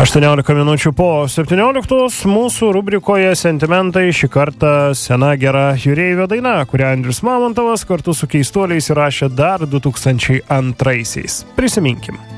18 minučių po 17 mūsų rubrikoje Sentimentai šį kartą sena gera jūreivio daina, kurią Andrius Mamontovas kartu su keistuoliais įrašė dar 2002-aisiais. Prisiminkim.